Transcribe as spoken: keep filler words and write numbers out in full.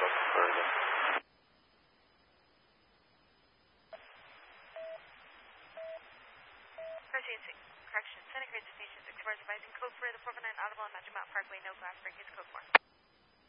further. Correction, Santa Cruz Station six four is advising code for the four four nine Audible on Magic Mountain Parkway, no glass break is code four.